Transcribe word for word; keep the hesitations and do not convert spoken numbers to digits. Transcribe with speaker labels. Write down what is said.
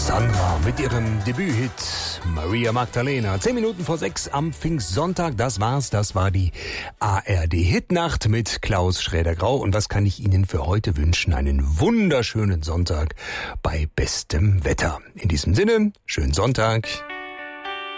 Speaker 1: Sandra mit ihrem Debüthit Maria Magdalena. Zehn Minuten vor sechs am Pfingstsonntag. Das war's. Das war die A R D-Hitnacht mit Klaus Schräder-Grau. Und was kann ich Ihnen für heute wünschen? Einen wunderschönen Sonntag bei bestem Wetter. In diesem Sinne, schönen Sonntag.